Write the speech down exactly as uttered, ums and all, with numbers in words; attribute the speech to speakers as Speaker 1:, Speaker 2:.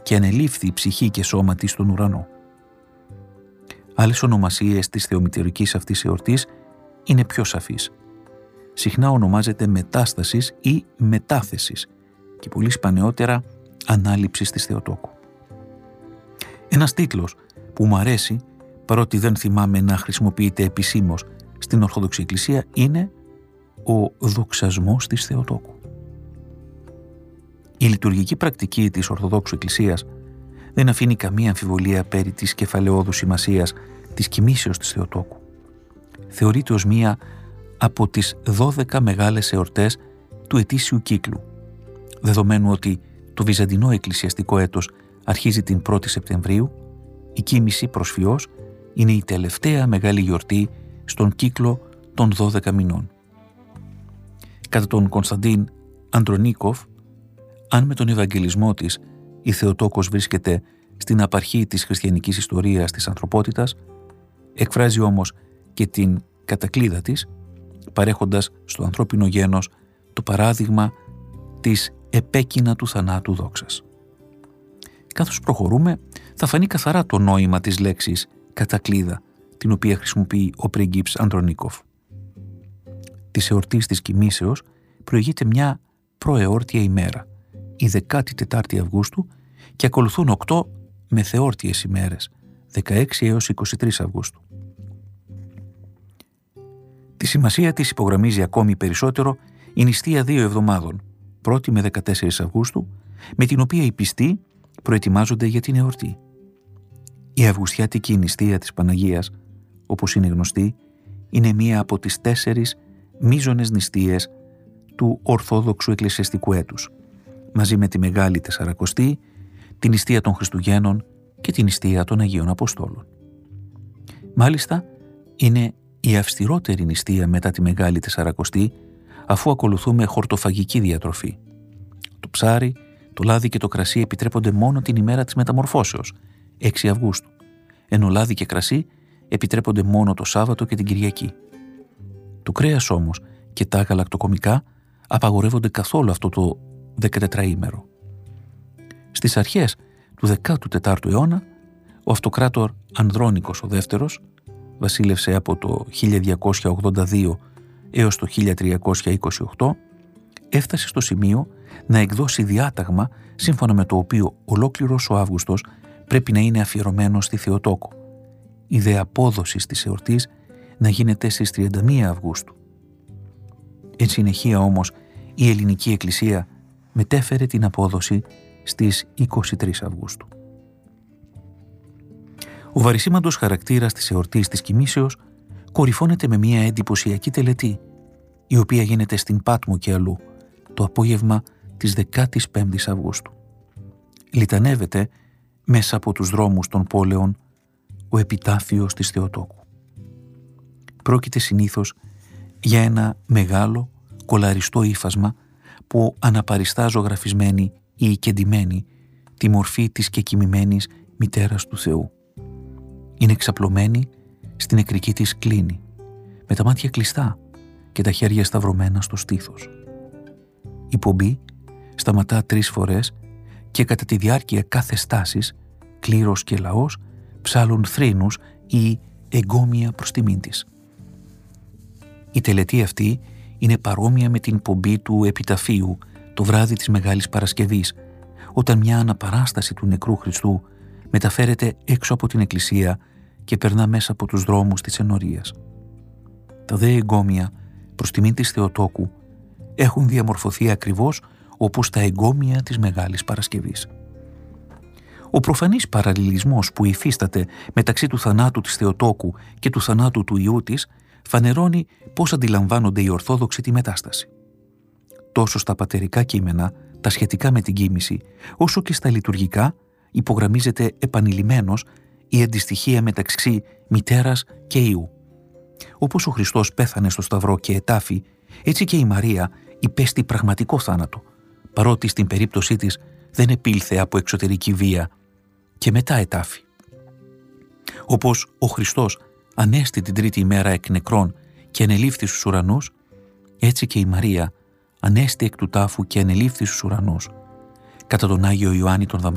Speaker 1: και ανελήφθη ψυχή και σώμα της στον ουρανό. Άλλες ονομασίες της θεομητηρικής αυτής εορτής είναι πιο σαφείς. Συχνά ονομάζεται μετάστασης ή μετάθεσης και πολύ σπανιότερα ανάληψης της Θεοτόκου. Ένας τίτλος που μου αρέσει, παρότι δεν θυμάμαι να χρησιμοποιείται επισήμως στην Ορθόδοξη Εκκλησία, είναι ο δοξασμός της Θεοτόκου. Η λειτουργική πρακτική της Ορθοδόξου Εκκλησίας δεν αφήνει καμία αμφιβολία περί της κεφαλαιόδους σημασίας της κοιμήσεως της Θεοτόκου. Θεωρείται ως μία από τις δώδεκα μεγάλες εορτές του ετήσιου κύκλου, δεδομένου ότι το βυζαντινό εκκλησιαστικό έτος αρχίζει την πρώτη Σεπτεμβρίου, η κοίμηση προσφυώς είναι η τελευταία μεγάλη γιορτή στον κύκλο των δώδεκα μηνών. Κατά τον Κωνσταντίν Αντρονίκοφ, αν με τον Ευαγγελισμό της η Θεοτόκος βρίσκεται στην απαρχή της χριστιανικής ιστορίας της ανθρωπότητας, εκφράζει όμως και την κατακλείδα της, παρέχοντας στο ανθρώπινο γένος το παράδειγμα της επέκεινα του θανάτου δόξας. Καθώς προχωρούμε, θα φανεί καθαρά το νόημα της λέξης κατακλείδα, την οποία χρησιμοποιεί ο πρίγκιπς Αντρονίκοφ. Της εορτής της κοιμήσεως προηγείται μια προεόρτια ημέρα, η δεκάτη τέταρτη Αυγούστου, και ακολουθούν οκτώ μεθεόρτιες ημέρες, δεκαέξι έως είκοσι τρεις Αυγούστου. Τη σημασία της υπογραμμίζει ακόμη περισσότερο η νηστεία δύο εβδομάδων, πρώτη με δεκατέσσερις Αυγούστου, με την οποία οι πιστοί προετοιμάζονται για την εορτή. Η αυγουστιάτικη νηστεία της Παναγίας, όπως είναι γνωστή, είναι μία από τις τέσσερις μείζονες νηστείες του Ορθόδοξου Εκκλησιαστικού έτους, μαζί με τη Μεγάλη Τεσσαρακοστή, την νηστεία των Χριστουγέννων και την νηστεία των Αγίων Αποστόλων. Μάλιστα, είναι η αυστηρότερη νηστεία μετά τη Μεγάλη Τεσσαρακοστή, αφού ακολουθούμε χορτοφαγική διατροφή. Το ψάρι, το λάδι και το κρασί επιτρέπονται μόνο την ημέρα της Μεταμορφώσεως, έξι Αυγούστου, ενώ λάδι και κρασί επιτρέπονται μόνο το Σάββατο και την Κυριακή. Το κρέας όμως και τα γαλακτοκομικά απαγορεύονται καθόλου αυτό το δεκατετραήμερο. Στις αρχές του δέκατου τετάρτου αιώνα, ο αυτοκράτορ Ανδρώνικος ο δεύτερος βασίλευσε από το χίλια διακόσια ογδόντα δύο έως το χίλια τριακόσια είκοσι οκτώ, έφτασε στο σημείο να εκδώσει διάταγμα σύμφωνα με το οποίο ολόκληρος ο Αύγουστος πρέπει να είναι αφιερωμένος στη Θεοτόκο, η δε απόδοση της εορτής να γίνεται στις τριάντα μία Αυγούστου. Εν συνεχεία όμως η ελληνική εκκλησία μετέφερε την απόδοση στις είκοσι τρεις Αυγούστου. Ο βαρισίμαντος χαρακτήρας της εορτής της κοιμήσεως κορυφώνεται με μια εντυπωσιακή τελετή, η οποία γίνεται στην Πάτμο και αλλού, το απόγευμα της δεκάτης πέμπτης Αυγούστου. Λιτανεύεται μέσα από τους δρόμους των πόλεων ο επιτάφιος της Θεοτόκου. Πρόκειται συνήθως για ένα μεγάλο κολαριστό ύφασμα που αναπαριστά ζωγραφισμένη ή κεντυμένη τη μορφή της κεκοιμημένης μητέρας του Θεού. Είναι εξαπλωμένη στην νεκρική της κλίνη, με τα μάτια κλειστά και τα χέρια σταυρωμένα στο στήθος. Η πομπή σταματά τρεις φορές και κατά τη διάρκεια κάθε στάσης, κλήρος και λαός ψάλουν θρήνους ή εγκόμια προς τιμήν της. Η τελετή αυτή είναι παρόμοια με την πομπή του επιταφείου το βράδυ της Μεγάλης Παρασκευής, όταν μια αναπαράσταση του νεκρού Χριστού μεταφέρεται έξω από την εκκλησία και περνά μέσα από τους δρόμους της ενορίας. Τα δε εγκόμια προς τιμήν της Θεοτόκου έχουν διαμορφωθεί ακριβώς όπως τα εγκόμια της Μεγάλης Παρασκευής. Ο προφανής παραλληλισμός που υφίσταται μεταξύ του θανάτου της Θεοτόκου και του θανάτου του Υιού της φανερώνει πώς αντιλαμβάνονται οι Ορθόδοξοι τη Μετάσταση. Τόσο στα πατερικά κείμενα, τα σχετικά με την κοίμηση, όσο και στα λειτουργικά υπογραμμίζεται επανειλημμένος η αντιστοιχία μεταξύ μητέρας και Υιού. Όπως ο Χριστός πέθανε στο Σταυρό και ετάφη, έτσι και η Μαρία υπέστη πραγματικό θάνατο, παρότι στην περίπτωσή της δεν επήλθε από εξωτερική βία και μετά ετάφη. Όπως ο Χριστός ανέστη την τρίτη ημέρα εκ νεκρών και ανελήφθη στους ουρανούς, έτσι και η Μαρία ανέστη εκ του τάφου και ανελήφθη στους ουρανούς, κατά τον Άγιο Ιωάννη τον